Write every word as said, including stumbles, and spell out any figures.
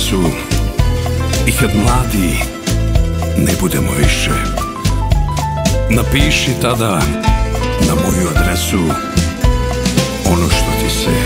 adresu i kad mladi ne budemo više, napiši tada na moju adresu ono što ti se